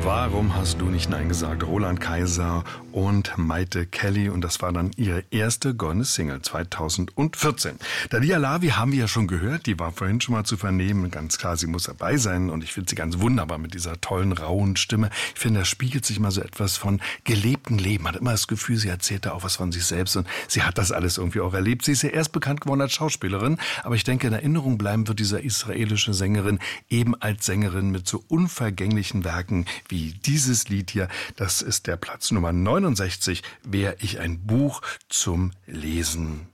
Warum hast du nicht Nein gesagt? Roland Kaiser und Maite Kelly. Und das war dann ihre erste goldene Single 2014. Dalia Lavi haben wir ja schon gehört. Die war vorhin schon mal zu vernehmen. Ganz klar, sie muss dabei sein. Und ich finde sie ganz wunderbar mit dieser tollen, rauen Stimme. Ich finde, da spiegelt sich mal so etwas von gelebtem Leben. Man hat immer das Gefühl, sie erzählt da auch was von sich selbst. Und sie hat das alles irgendwie auch erlebt. Sie ist ja erst bekannt geworden als Schauspielerin. Aber ich denke, in Erinnerung bleiben wird dieser israelische Sängerin eben als Sängerin mit so unvergänglichen Werken wie dieses Lied hier. Das ist der Platz Nummer 69, Wär ich ein Buch zum Lesen.